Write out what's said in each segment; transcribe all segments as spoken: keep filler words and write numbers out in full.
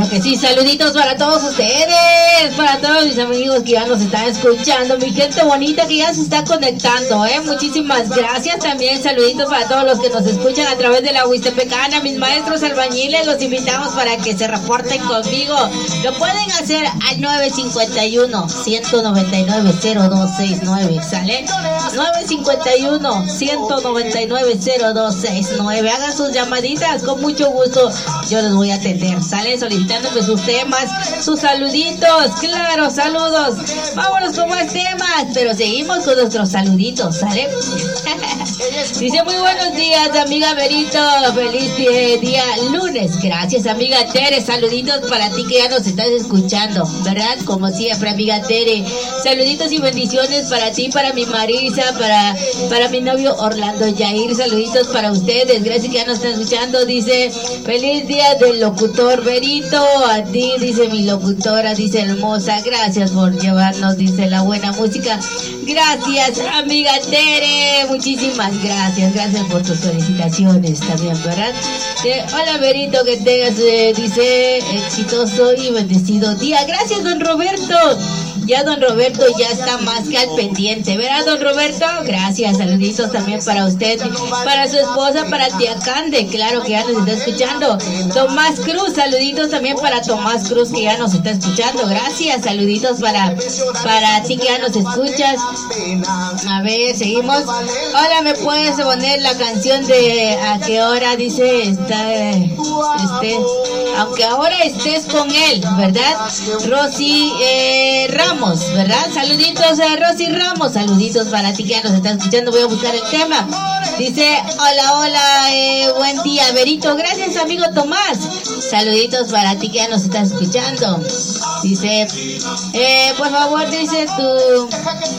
Claro que sí, saluditos para todos ustedes, para todos mis amigos que ya nos están escuchando, mi gente bonita que ya se está conectando, ¿eh? Muchísimas gracias. También saluditos para todos los que nos escuchan a través de la Huistepecana, mis maestros albañiles, los invitamos para que se reporten conmigo. Lo pueden hacer al nueve cinco uno, uno nueve nueve, cero dos seis nueve, ¿sale? nueve cinco uno, uno nueve nueve, cero dos seis nueve. Hagan sus llamaditas, con mucho gusto yo los voy a atender, ¿sale? Solicitándome sus temas, sus saluditos, claro, saludos. Vámonos con más temas, pero seguimos con nuestros saluditos, ¿sale? Dice muy buenos días, amiga Berito, feliz eh, día lunes. Gracias, amiga Tere, saluditos para ti que ya nos estás escuchando, ¿verdad? Como siempre, amiga Tere, saluditos y bendiciones para ti, para mi Marisa, para, para mi novio Orlando Yair, saluditos para ustedes, gracias que ya nos están escuchando. Dice, feliz día del locutor Berito, a ti, dice mi locutora, dice hermosa, gracias por llevarnos, dice la buena música. Gracias, amiga Tere, muchísimas gracias, gracias por tus felicitaciones también, ¿verdad? Eh, hola Berito, que tengas, eh, dice, exitoso y bendecido día. Gracias, don Roberto. Ya don Roberto ya está más que al pendiente, ¿verdad, don Roberto? Gracias, saluditos también para usted, para su esposa, para tía Cande, claro que ya nos está escuchando. Tomás Cruz, saluditos también para Tomás Cruz que ya nos está escuchando. Gracias, saluditos para, para ti que ya nos escuchas. A ver, seguimos. Hola, ¿me puedes poner la canción de a qué hora dice está, este, aunque ahora estés con él, ¿verdad? Rosy eh, Ramos, ¿verdad? Saluditos a Rosy Ramos, saluditos para ti que ya nos está escuchando. Voy a buscar el tema. Dice, hola, hola, eh, buen día, Berito. Gracias, amigo Tomás. Saluditos para ti que ya nos está escuchando. Dice, eh, por favor, dice tu...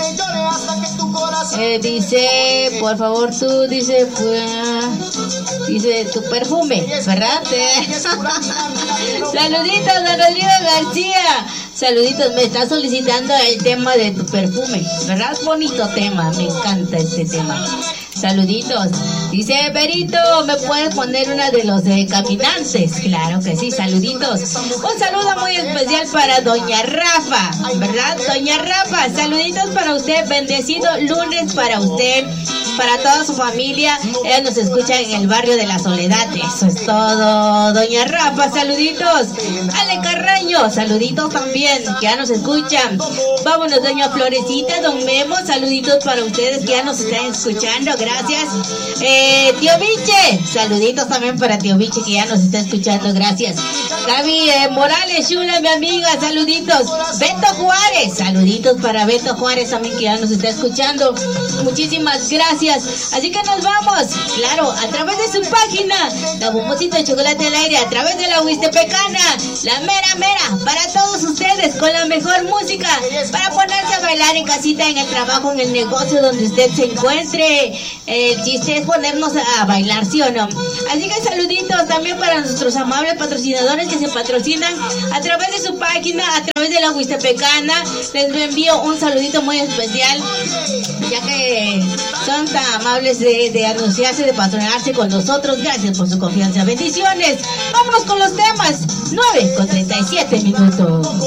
Eh, dice, por favor, tú, dice, fue, dice, tu perfume, ¿verdad? Saluditos a Rodrigo García. Saluditos, me está solicitando el tema de tu perfume, ¿verdad? Bonito tema, me encanta este tema. Saluditos. Dice, Berito, ¿me puedes poner una de los eh, caminantes? Claro que sí, saluditos. Un saludo muy especial para doña Rafa, ¿verdad? Doña Rafa, saluditos para usted, bendecido lunes para usted, para toda su familia. Ella nos escucha en el barrio de La Soledad. Eso es todo, doña Rafa, saluditos. Ale Carraño, saluditos también, que ya nos escuchan. Vámonos, doña Florecita, don Memo, saluditos para ustedes que ya nos están escuchando. Gracias. Eh, tío Viche, saluditos también para tío Viche que ya nos está escuchando. Gracias. Gaby eh, Morales, Chula, mi amiga, saluditos. Beto Juárez, saluditos para Beto Juárez también que ya nos está escuchando. Muchísimas gracias. Así que nos vamos, claro, a través de su página, la bombocita de chocolate al aire, a través de la Huistepecana, la mera mera, para todos ustedes, con la mejor música, para ponerse a bailar en casita, en el trabajo, en el negocio donde usted se encuentre. El chiste es ponernos a bailar, ¿sí o no? Así que saluditos también para nuestros amables patrocinadores que se patrocinan a través de su página, a través de la Huistepecana. Les envío un saludito muy especial, ya que son tan amables de, de anunciarse, de patronarse con nosotros. Gracias por su confianza. Bendiciones. Vámonos con los temas. nueve con treinta y siete minutos.